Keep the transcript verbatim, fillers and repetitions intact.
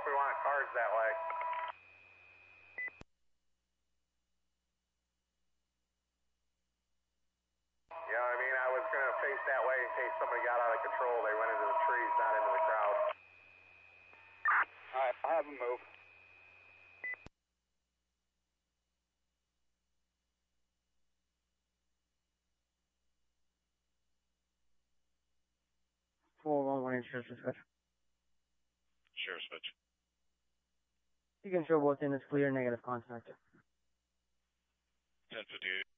if we want cars that way. Yeah, I mean, I was going to face that way in case somebody got out of control. They went into the trees, not into the crowd. All right, I'll have them move. four one one Sheriff's Dispatch. Sheriff's Dispatch. You can show both in is clear, negative contact. ten fifty-eight.